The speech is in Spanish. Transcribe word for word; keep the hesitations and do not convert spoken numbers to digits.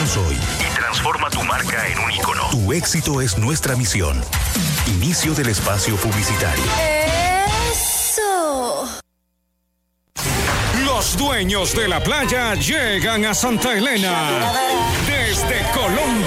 Visítanos hoy y transforma tu marca en un ícono. Tu éxito es nuestra misión. Inicio del espacio publicitario. ¡Eso! Los dueños de la playa llegan a Santa Elena. Desde Colombia.